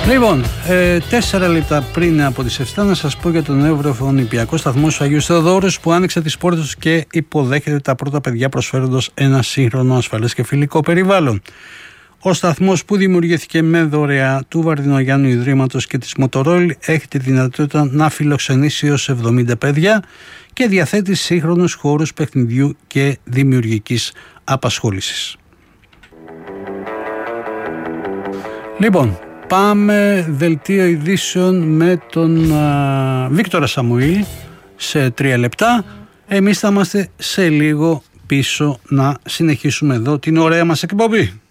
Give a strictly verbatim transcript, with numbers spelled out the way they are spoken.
Λοιπόν, ε, τέσσερα λεπτά πριν από τις εφτά να σας πω για τον Ευρωφωνηπιακό σταθμό του Αγίου Θεοδόρου που άνοιξε τις πόρτες και υποδέχεται τα πρώτα παιδιά προσφέροντας ένα σύγχρονο, ασφαλές και φιλικό περιβάλλον. Ο σταθμός που δημιουργήθηκε με δωρεά του Βαρδινογιάννου Ιδρύματος και της Motorola έχει τη δυνατότητα να φιλοξενήσει έως εβδομήντα παιδιά και διαθέτει σύγχρονους χώρους παιχνιδιού και δημιουργικής απασχόλησης. Λοιπόν, πάμε δελτίο ειδήσεων με τον α, Βίκτορα Σαμουήλ σε τρία λεπτά. Εμείς θα είμαστε σε λίγο πίσω να συνεχίσουμε εδώ την ωραία μας εκπομπή.